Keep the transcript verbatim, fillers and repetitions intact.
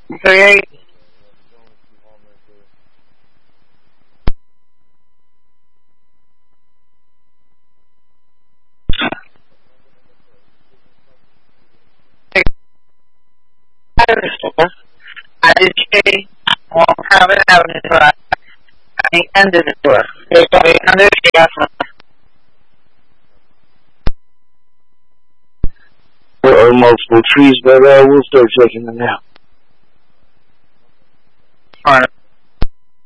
Create. I did say, well, have it out in the at the end of the door. There's only another gas. There are multiple trees, but uh, we'll start checking them now. Alright.